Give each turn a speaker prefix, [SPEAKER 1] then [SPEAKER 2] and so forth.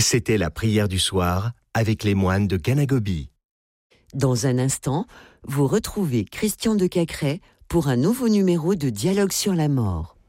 [SPEAKER 1] C'était la prière du soir avec les moines de Ganagobi.
[SPEAKER 2] Dans un instant, vous retrouvez Christian de Cacrès pour un nouveau numéro de Dialogue sur la mort.